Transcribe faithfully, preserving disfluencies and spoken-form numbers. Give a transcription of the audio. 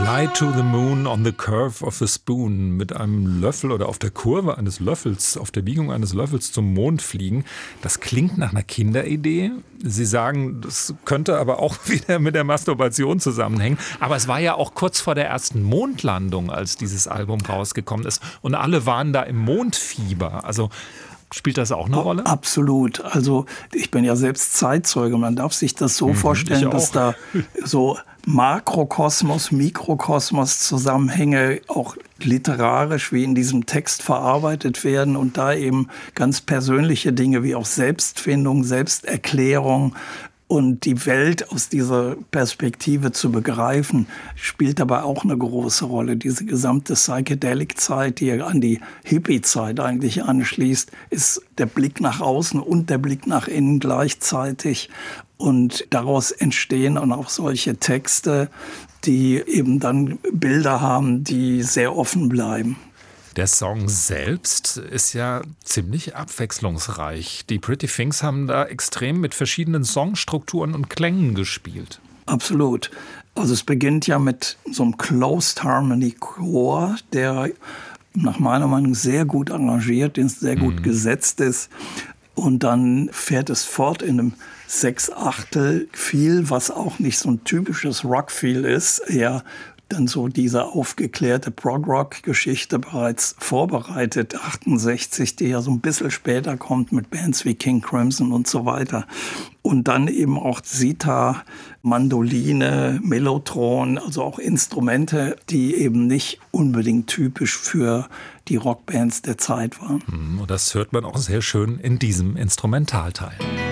Fly to the moon on the curve of a spoon. Mit einem Löffel oder auf der Kurve eines Löffels, auf der Biegung eines Löffels zum Mond fliegen. Das klingt nach einer Kinderidee. Sie sagen, das könnte aber auch wieder mit der Masturbation zusammenhängen. Aber es war ja auch kurz vor der ersten Mondlandung, als dieses Album rausgekommen ist. Und alle waren da im Mondfieber. Also spielt das auch eine Rolle? Absolut. Also ich bin ja selbst Zeitzeuge. Man darf sich das so mhm, vorstellen, dass da so Makrokosmos, Mikrokosmos Zusammenhänge auch literarisch wie in diesem Text verarbeitet werden und da eben ganz persönliche Dinge wie auch Selbstfindung, Selbsterklärung und die Welt aus dieser Perspektive zu begreifen, spielt dabei auch eine große Rolle. Diese gesamte Psychedelic-Zeit, die an die Hippie-Zeit eigentlich anschließt, ist der Blick nach außen und der Blick nach innen gleichzeitig. Und daraus entstehen dann auch solche Texte, die eben dann Bilder haben, die sehr offen bleiben. Der Song selbst ist ja ziemlich abwechslungsreich. Die Pretty Things haben da extrem mit verschiedenen Songstrukturen und Klängen gespielt. Absolut. Also es beginnt ja mit so einem Closed Harmony Chor, der nach meiner Meinung sehr gut arrangiert ist, sehr gut mhm. gesetzt ist. Und dann fährt es fort in einem Sechs-Achtel-Feel, was auch nicht so ein typisches Rock-Feel ist, eher dann so diese aufgeklärte Prog-Rock-Geschichte bereits vorbereitet, achtundsechzig, die ja so ein bisschen später kommt mit Bands wie King Crimson und so weiter. Und dann eben auch Sitar, Mandoline, Mellotron, also auch Instrumente, die eben nicht unbedingt typisch für die Rockbands der Zeit waren. Und das hört man auch sehr schön in diesem Instrumentalteil.